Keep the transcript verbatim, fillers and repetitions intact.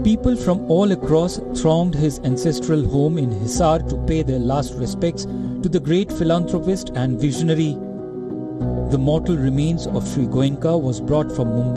People from all across thronged his ancestral home in Hisar to pay their last respects to the great philanthropist and visionary. The mortal remains of Sri Goenka was brought from Mumbai